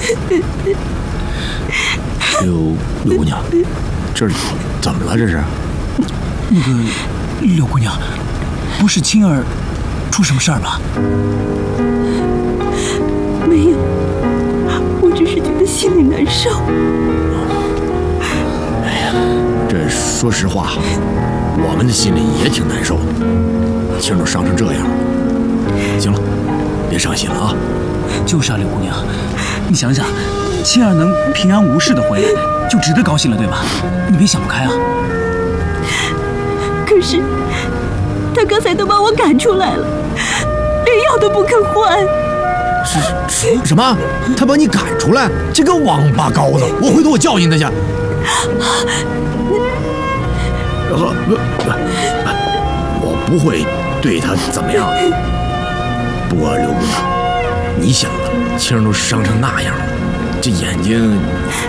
柳姑娘，这是怎么了？这是？ 那个柳姑娘，不是青儿出什么事儿吧？ 没有，我只是觉得心里难受。 哎呀，这说实话，我们的心里也挺难受的。青儿都伤成这样了，行了，别伤心了啊。 就是啊，柳姑娘，你想想，青儿能平安无事的回来，就值得高兴了，对吧？你别想不开啊。 可是他刚才都把我赶出来了，连药都不肯换。 什么？他把你赶出来？这个王八羔子！我回头我教训他去。我不会对他怎么样的。不过刘姑娘，你想啊，青儿都伤成那样了，这眼睛